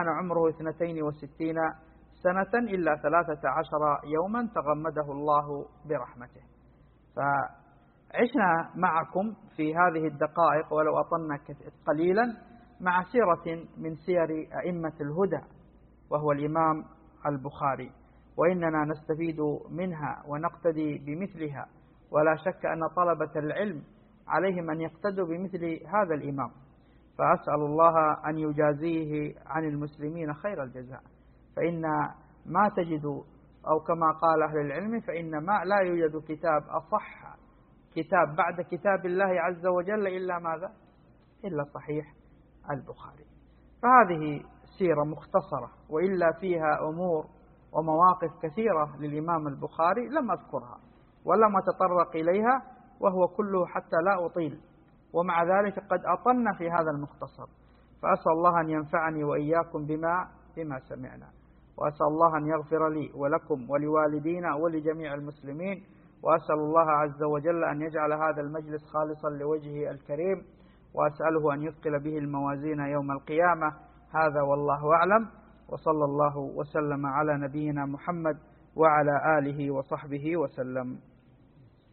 كان عمره 62 سنة إلا 13 يوما تغمده الله برحمته. فعشنا معكم في هذه الدقائق ولو أطلنا قليلا مع سيرة من سير أئمة الهدى وهو الإمام البخاري، وإننا نستفيد منها ونقتدي بمثلها، ولا شك أن طلبة العلم عليهم أن يقتدوا بمثل هذا الإمام. فأسأل الله أن يجازيه عن المسلمين خير الجزاء، فإن ما تجد أو كما قال أهل العلم فإن ما لا يوجد كتاب أصح كتاب بعد كتاب الله عز وجل إلا ماذا؟ إلا صحيح البخاري. فهذه سيرة مختصرة، وإلا فيها أمور ومواقف كثيرة للإمام البخاري لم أذكرها ولم أتطرق إليها، وهو كله حتى لا أطيل، ومع ذلك قد أطلنا في هذا المختصر. فأسأل الله أن ينفعني وإياكم بما سمعنا، وأسأل الله أن يغفر لي ولكم ولوالدينا ولجميع المسلمين، وأسأل الله عز وجل أن يجعل هذا المجلس خالصا لوجهه الكريم، وأسأله أن يثقل به الموازين يوم القيامة. هذا والله أعلم، وصلى الله وسلم على نبينا محمد وعلى آله وصحبه وسلم.